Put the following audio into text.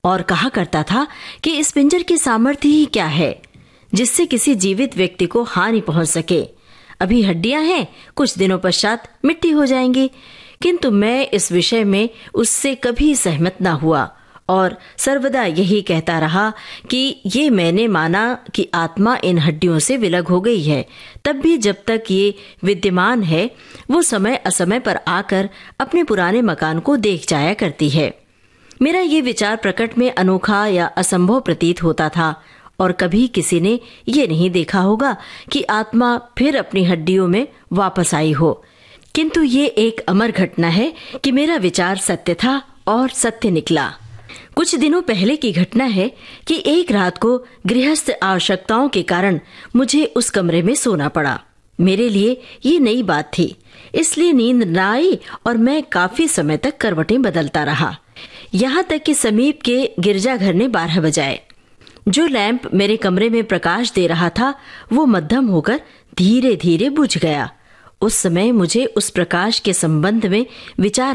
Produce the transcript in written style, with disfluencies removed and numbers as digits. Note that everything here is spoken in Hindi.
और कहा करता था कि इस पिंजर की सामर्थ्य ही क्या है जिससे किसी जीवित व्यक्ति को हानि पहुंच सके। अभी हड्डियां हैं, कुछ दिनों पश्चात मिट्टी हो जाएंगी। किंतु मैं इस विषय में उससे कभी सहमत न हुआ और सर्वदा यही कहता रहा कि ये मैंने माना कि आत्मा इन हड्डियों से विलग हो गई है, तब भी जब तक ये विद्यमान है वो समय असमय पर आकर अपने पुराने मकान को देख जाया करती है। मेरा ये विचार प्रकट में अनोखा या असंभव प्रतीत होता था और कभी किसी ने ये नहीं देखा होगा कि आत्मा फिर अपनी हड्डियों में वापस आई हो। किंतु ये एक अमर घटना है कि मेरा विचार सत्य था और सत्य निकला। कुछ दिनों पहले की घटना है कि एक रात को गृहस्थ आवश्यकताओं के कारण मुझे उस कमरे में सोना पड़ा। मेरे लिए ये नई बात थी, इसलिए नींद न आई और मैं काफी समय तक करवटें बदलता रहा। यहाँ तक कि समीप के गिरजाघर ने 12 बजाए। जो लैंप मेरे कमरे में प्रकाश दे रहा था वो मध्यम होकर धीरे धीरे बुझ गया। उस समय मुझे उस प्रकाश के संबंध में विचार